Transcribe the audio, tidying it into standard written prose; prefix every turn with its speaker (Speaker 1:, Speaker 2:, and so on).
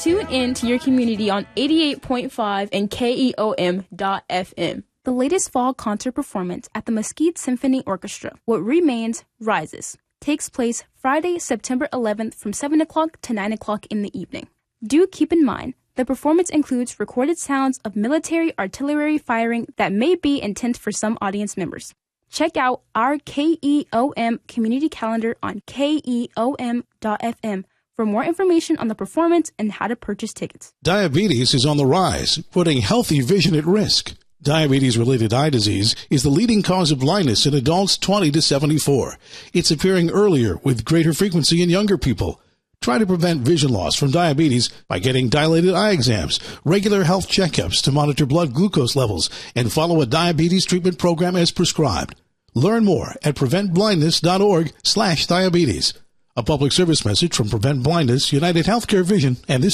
Speaker 1: Tune in to your community on 88.5 and KEOM.FM. The latest fall concert performance at the Mesquite Symphony Orchestra, What Remains Rises, takes place Friday, September 11th from 7 o'clock to 9 o'clock in the evening. Do keep in mind, the performance includes recorded sounds of military artillery firing that may be intense for some audience members. Check out our KEOM community calendar on KEOM.FM for more information on the performance and how to purchase tickets.
Speaker 2: Diabetes is on the rise, putting healthy vision at risk. Diabetes-related eye disease is the leading cause of blindness in adults 20 to 74. It's appearing earlier with greater frequency in younger people. Try to prevent vision loss from diabetes by getting dilated eye exams, regular health checkups to monitor blood glucose levels, and follow a diabetes treatment program as prescribed. Learn more at preventblindness.org/diabetes. A public service message from Prevent Blindness, United Healthcare Vision, and this